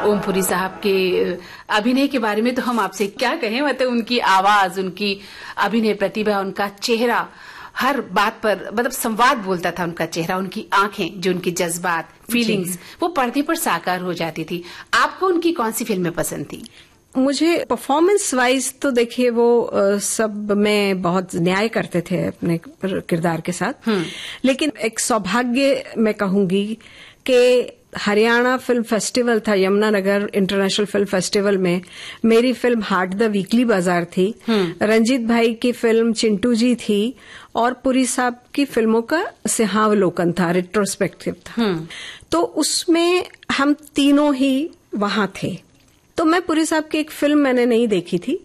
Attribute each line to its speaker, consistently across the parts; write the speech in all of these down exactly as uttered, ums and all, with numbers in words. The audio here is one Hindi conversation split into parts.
Speaker 1: ओम पुरी साहब के अभिनय के बारे में तो हम आपसे क्या कहें, मतलब उनकी आवाज, उनकी अभिनय प्रतिभा, उनका चेहरा, हर बात पर मतलब संवाद बोलता था उनका चेहरा, उनकी आंखें, जो उनकी जज्बात, फीलिंग्स वो पर्दे पर साकार हो जाती थी। आपको उनकी कौन सी फिल्में पसंद थी?
Speaker 2: मुझे परफॉर्मेंस वाइज तो देखिए वो आ, सब में बहुत न्याय करते थे अपने किरदार के साथ, लेकिन एक सौभाग्य मैं कहूंगी कि हरियाणा फिल्म फेस्टिवल था, यमुनानगर इंटरनेशनल फिल्म फेस्टिवल में मेरी फिल्म हार्ट द वीकली बाजार थी, रंजीत भाई की फिल्म चिंटू जी थी और पुरी साहब की फिल्मों का सिंहावलोकन था, रिट्रोस्पेक्टिव था। तो उसमें हम तीनों ही वहां थे। तो मैं पुरी साहब की एक फिल्म मैंने नहीं देखी थी,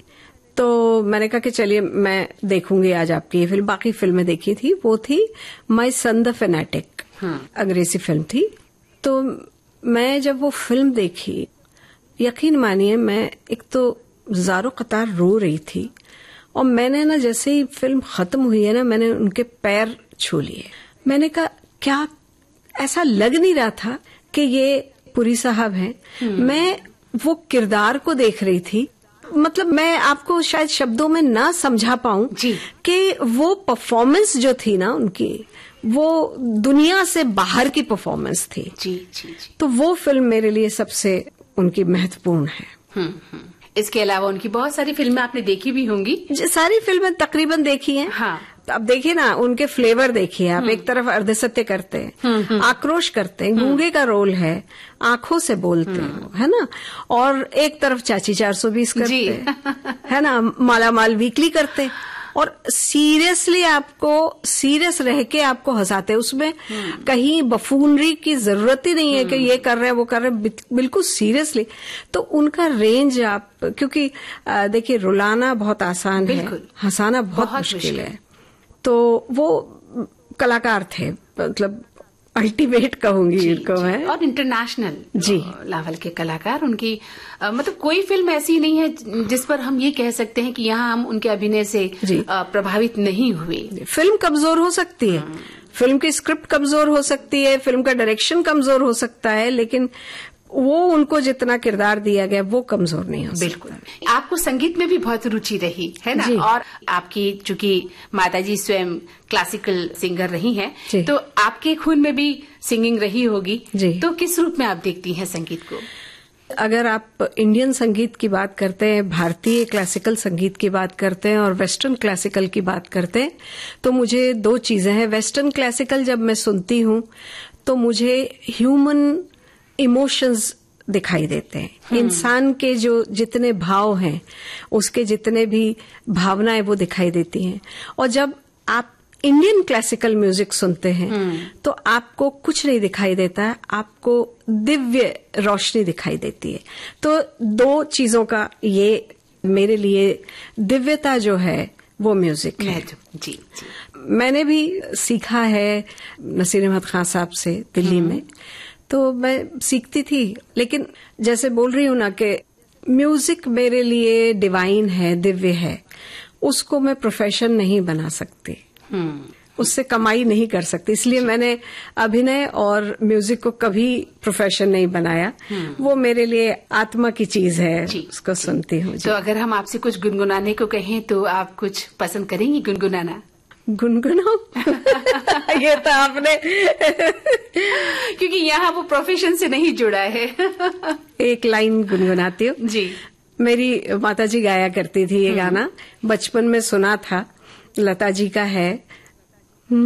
Speaker 2: तो मैंने कहा कि चलिए मैं देखूंगी आज आपकी ये फिल्म। बाकी फिल्में देखी थी, वो थी माय सन द फैनेटिक, अंग्रेजी फिल्म थी। तो मैं जब वो फिल्म देखी, यकीन मानिए मैं एक तो ज़ारो कतार रो रही थी, और मैंने ना जैसे ही फिल्म खत्म हुई है ना, मैंने उनके पैर छू लिए। मैंने कहा क्या, ऐसा लग नहीं रहा था कि ये पुरी साहब हैं। मैं वो किरदार को देख रही थी, मतलब मैं आपको शायद शब्दों में ना समझा पाऊं कि वो परफॉर्मेंस जो थी ना उनकी, वो दुनिया से बाहर की परफॉर्मेंस थी।
Speaker 1: जी जी जी।
Speaker 2: तो वो फिल्म मेरे लिए सबसे उनकी महत्वपूर्ण है।
Speaker 1: हम्म हम्म। इसके अलावा उनकी बहुत सारी फिल्में आपने देखी भी होंगी?
Speaker 2: सारी फिल्में तकरीबन देखी हैं।
Speaker 1: हाँ।
Speaker 2: अब देखिए ना, उनके फ्लेवर देखिए आप। एक तरफ अर्धसत्य करते हैं, आक्रोश करते हैं, गूंगे का रोल है, आंखों से बोलते हैं, है ना, और एक तरफ चाची चार सौ बीस करते हैं, है ना, माला माल वीकली करते हैं, और सीरियसली आपको सीरियस रह के आपको हंसाते हैं। उसमें कहीं बफूनरी की जरूरत ही नहीं है कि ये कर रहे हैं वो कर रहे हैं, बिल्कुल सीरियसली। तो उनका रेंज आप, क्योंकि देखिए रुलाना बहुत आसान है, हंसाना बहुत, बहुत मुश्किल है। तो वो कलाकार थे, मतलब अल्टीमेट कहूंगी इनको मैं, और
Speaker 1: इंटरनेशनल
Speaker 2: जी
Speaker 1: लेवल के कलाकार। उनकी आ, मतलब कोई फिल्म ऐसी नहीं है जिस पर हम ये कह सकते हैं कि यहाँ हम उनके अभिनय से आ, प्रभावित नहीं हुए।
Speaker 2: फिल्म कमजोर हो सकती है, फिल्म की स्क्रिप्ट कमजोर हो सकती है, फिल्म का डायरेक्शन कमजोर हो सकता है, लेकिन वो उनको जितना किरदार दिया गया वो कमजोर नहीं हो सकता।
Speaker 1: बिल्कुल। आपको संगीत में भी बहुत रुचि रही है ना, और आपकी चूंकि माताजी स्वयं क्लासिकल सिंगर रही हैं, तो आपके खून में भी सिंगिंग रही होगी। तो किस रूप में आप देखती हैं संगीत को?
Speaker 2: अगर आप इंडियन संगीत की बात करते हैं, भारतीय क्लासिकल संगीत की बात करते हैं और वेस्टर्न क्लासिकल की बात करते हैं, तो मुझे दो चीजें हैं। वेस्टर्न क्लासिकल जब मैं सुनती हूँ तो मुझे ह्यूमन इमोशंस दिखाई देते हैं, इंसान के जो जितने भाव हैं, उसके जितने भी भावनाएं वो दिखाई देती हैं। और जब आप इंडियन क्लासिकल म्यूजिक सुनते हैं तो आपको कुछ नहीं दिखाई देता है, आपको दिव्य रोशनी दिखाई देती है। तो दो चीजों का ये मेरे लिए दिव्यता जो है वो म्यूजिक है।
Speaker 1: जी, जी।
Speaker 2: मैंने भी सीखा है नसीर अहमद खान साहब से दिल्ली में, तो मैं सीखती थी, लेकिन जैसे बोल रही हूं ना कि म्यूजिक मेरे लिए डिवाइन है, दिव्य है, उसको मैं प्रोफेशन नहीं बना सकती, उससे कमाई नहीं कर सकती। इसलिए मैंने अभिनय और म्यूजिक को कभी प्रोफेशन नहीं बनाया। वो मेरे लिए आत्मा की चीज है, उसको सुनती हूँ।
Speaker 1: तो अगर हम आपसे कुछ गुनगुनाने को कहें तो आप कुछ पसंद करेंगी गुनगुनाना?
Speaker 2: गुनगुनाओ ये तो आपने
Speaker 1: क्योंकि यहाँ वो प्रोफेशन से नहीं जुड़ा है।
Speaker 2: एक लाइन गुनगुनाती हूँ
Speaker 1: जी।
Speaker 2: मेरी माताजी गाया करती थी ये गाना, बचपन में सुना था, लता जी का है।